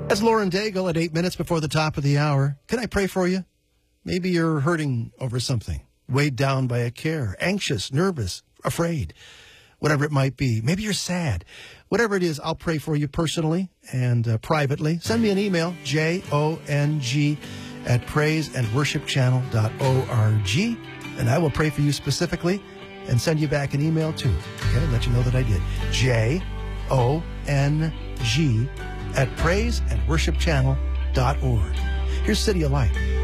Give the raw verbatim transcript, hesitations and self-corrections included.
That's Lauren Daigle at eight minutes before the top of the hour. Can I pray for you? Maybe you're hurting over something, weighed down by a care, anxious, nervous, afraid, whatever it might be. Maybe you're sad. Whatever it is, I'll pray for you personally and uh, privately. Send me an email, J O N G at praise and worship channel dot org, and I will pray for you specifically and send you back an email too. Okay, let you know that I did. J O N G at praise and worship channel dot org. Here's City of Light.